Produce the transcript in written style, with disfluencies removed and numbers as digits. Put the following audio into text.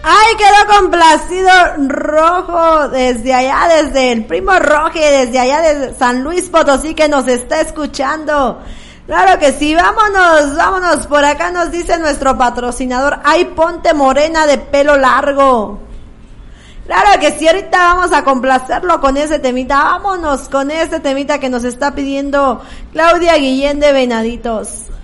Ay, quedó complacido Rojo desde allá, desde el primo Roge, desde allá de San Luis Potosí, que nos está escuchando. Claro que sí, vámonos, por acá nos dice nuestro patrocinador, ay, ponte morena de pelo largo. Claro que sí, ahorita vamos a complacerlo con ese temita, vámonos con ese temita que nos está pidiendo Claudia Guillén de Venaditos.